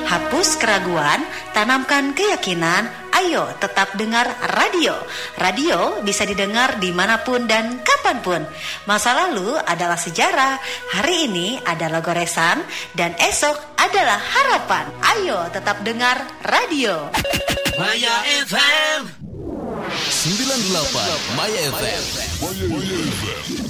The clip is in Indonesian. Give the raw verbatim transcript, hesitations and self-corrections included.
Hapus keraguan, tanamkan keyakinan. Ayo tetap dengar radio. Radio bisa didengar dimanapun dan kapanpun. Masa lalu adalah sejarah, hari ini adalah goresan, dan esok adalah harapan. Ayo tetap dengar radio. Maya F M sembilan puluh delapan Maya F M. Maya F M.